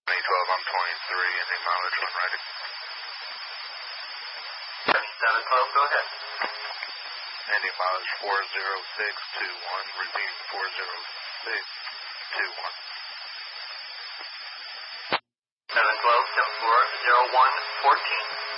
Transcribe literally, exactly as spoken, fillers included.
twelve, I'm twenty-three, ending mileage when ready. seven twelve, go ahead. Ending mileage four zero six two one, repeat four zero six two one. seven twelve, four zero one fourteen.